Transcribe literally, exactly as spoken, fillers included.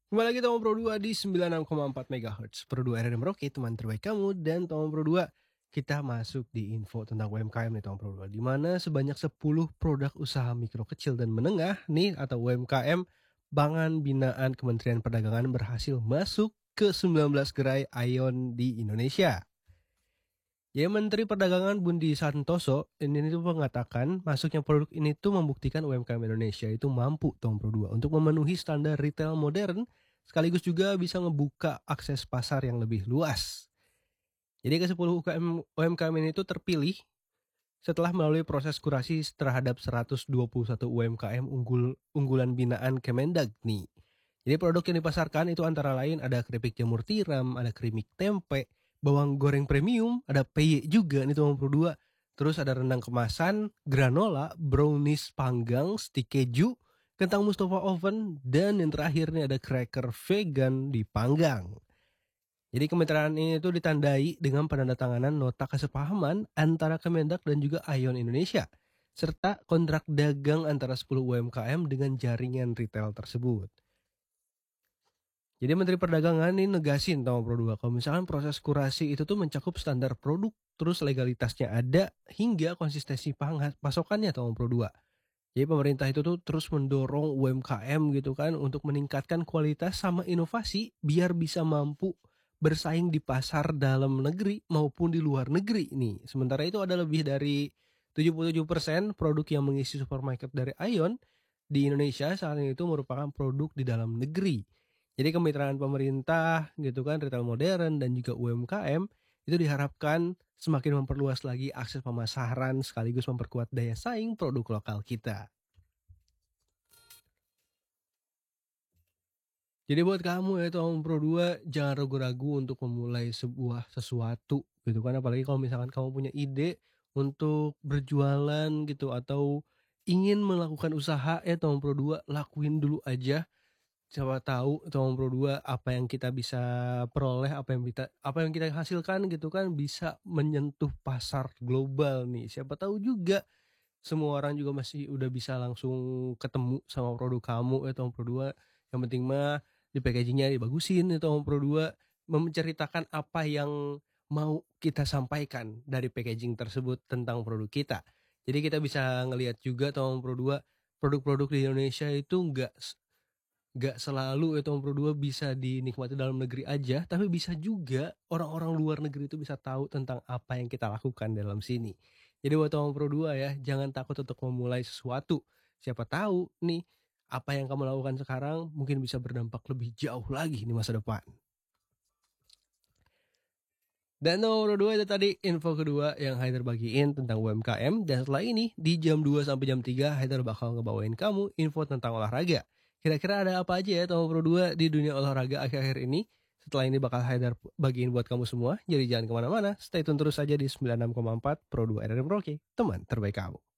Kembali lagi Tomo Pro dua di sembilan puluh enam koma empat megahertz. Pro dua R R Merauke, teman terbaik kamu. Dan Tomo Pro dua, kita masuk di info tentang U M K M nih Tomo Pro dua. Di mana sebanyak sepuluh produk usaha mikro kecil dan menengah nih atau U M K M Pangan Binaan Kementerian Perdagangan berhasil masuk ke sembilan belas gerai AION di Indonesia. Ya, Menteri Perdagangan Budi Santoso ini tuh mengatakan masuknya produk ini tuh membuktikan U M K M Indonesia itu mampu Tomo Pro dua untuk memenuhi standar retail modern sekaligus juga bisa ngebuka akses pasar yang lebih luas. Jadi ke sepuluh U K M, U M K M ini tuh terpilih setelah melalui proses kurasi terhadap seratus dua puluh satu U M K M unggul unggulan binaan Kemendag nih. Jadi produk yang dipasarkan itu antara lain ada keripik jamur tiram, ada keripik tempe, bawang goreng premium, ada peye juga nih Tomo Pro dua. Terus ada rendang kemasan, granola, brownies panggang, stik keju, kentang Mustafa oven, dan yang terakhir nih ada cracker vegan dipanggang. Jadi kementerian ini itu ditandai dengan penandatanganan nota kesepahaman antara Kemendak dan juga AION Indonesia, serta kontrak dagang antara sepuluh U M K M dengan jaringan retail tersebut. Jadi Menteri Perdagangan ini negasin Tomo Pro dua kalau misalkan proses kurasi itu tuh mencakup standar produk, terus legalitasnya ada, hingga konsistensi pangan pasokannya Tomo Pro dua. Jadi pemerintah itu tuh terus mendorong U M K M gitu kan untuk meningkatkan kualitas sama inovasi biar bisa mampu bersaing di pasar dalam negeri maupun di luar negeri nih. Sementara itu ada lebih dari tujuh puluh tujuh persen produk yang mengisi supermarket dari AION di Indonesia saat ini itu merupakan produk di dalam negeri. Jadi kemitraan pemerintah gitu kan, retail modern dan juga U M K M itu diharapkan semakin memperluas lagi akses pemasaran sekaligus memperkuat daya saing produk lokal kita. Jadi buat kamu ya Tomo Pro dua, jangan ragu-ragu untuk memulai sebuah sesuatu gitu kan, apalagi kalau misalkan kamu punya ide untuk berjualan gitu atau ingin melakukan usaha ya Tomo Pro dua, lakuin dulu aja. Siapa tahu Tomo Pro dua apa yang kita bisa peroleh, apa yang kita apa yang kita hasilkan gitu kan bisa menyentuh pasar global nih. Siapa tahu juga semua orang juga masih udah bisa langsung ketemu sama produk kamu ya Tomo Pro dua. Yang penting mah di packagingnya dibagusin ya Tomo Pro dua, menceritakan apa yang mau kita sampaikan dari packaging tersebut tentang produk kita. Jadi kita bisa ngelihat juga Tomo Pro dua, produk-produk di Indonesia itu enggak Nggak selalu ya Tomo Pro dua bisa dinikmati dalam negeri aja, tapi bisa juga orang-orang luar negeri itu bisa tahu tentang apa yang kita lakukan dalam sini. Jadi buat Tomo Pro dua ya, jangan takut untuk memulai sesuatu. Siapa tahu nih, apa yang kamu lakukan sekarang mungkin bisa berdampak lebih jauh lagi di masa depan. Dan Tomo Pro dua itu tadi info kedua yang Haider bagiin tentang U M K M. Dan setelah ini, di jam dua sampai jam tiga Haider bakal ngebawain kamu info tentang olahraga. Kira-kira ada apa aja ya Tomo Pro dua di dunia olahraga akhir-akhir ini? Setelah ini bakal Haidar bagiin buat kamu semua. Jadi jangan kemana-mana, stay tune terus aja di sembilan puluh enam koma empat Pro dua R R Merauke, teman terbaik kamu.